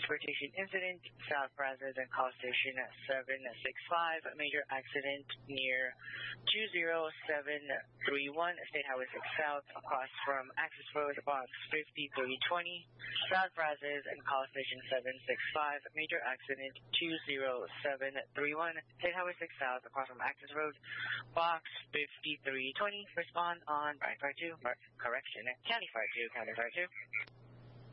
transportation incident, South Brazos and Call Station 765, major accident near 20731, State Highway 6 South, across from Access Road, box 5320, South Brazos and Call Station 765, major accident 20731, State Highway 6 South, across from Access Road, box 5320, respond on County Fire 2, County Fire 2.